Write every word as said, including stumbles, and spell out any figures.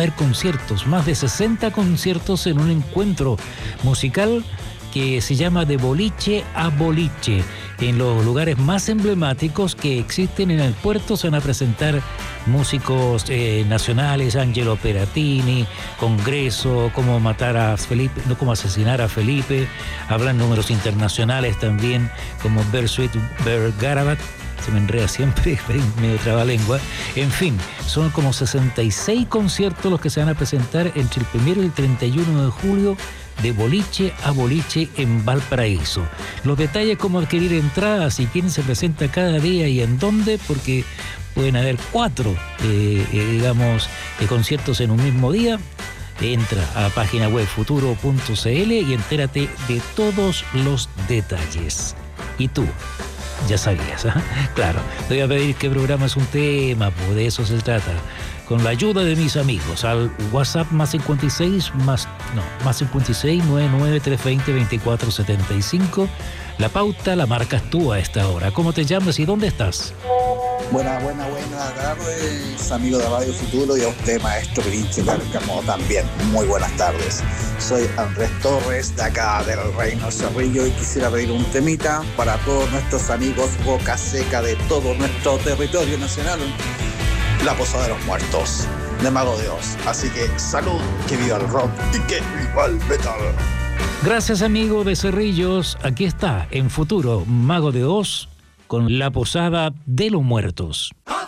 haber conciertos, más de sesenta conciertos en un encuentro musical que se llama De Boliche a Boliche. En los lugares más emblemáticos que existen en el puerto se van a presentar músicos eh, nacionales, Angelo Peratini, Congreso, Cómo matar a Felipe, no, Cómo asesinar a Felipe. Hablan números internacionales también, como Bersuit Bergarabat, se me enreda siempre, medio trabalengua. En fin, son como sesenta y seis conciertos los que se van a presentar entre el primero y el treinta y uno de julio, de boliche a boliche en Valparaíso. Los detalles, cómo adquirir entradas y quién se presenta cada día y en dónde, porque pueden haber cuatro, eh, eh, digamos, eh, conciertos en un mismo día. Entra a la página web futuro punto c l y entérate de todos los detalles. ¿Y tú? Ya sabías, ¿eh? Claro, te voy a pedir que programas un tema, pues de eso se trata. Con la ayuda de mis amigos, al WhatsApp más cincuenta y seis, más, no, más cincuenta y seis, noventa y nueve, trescientos veinte, veinticuatro setenta y cinco. La pauta la marcas tú a esta hora. ¿Cómo te llamas y dónde estás? Buenas, buenas, buenas tardes, amigo de Radio Futuro, y a usted, maestro Pirinche Cárcamo, también. Muy buenas tardes. Soy Andrés Torres, de acá del Reino Cerrillo, y quisiera pedir un temita para todos nuestros amigos Boca Seca de todo nuestro territorio nacional, La Posada de los Muertos, de Mago de Oz. Así que salud, que viva el rock y que viva el metal. Gracias, amigo de Cerrillos. Aquí está, en Futuro, Mago de Oz, con La Posada de los Muertos.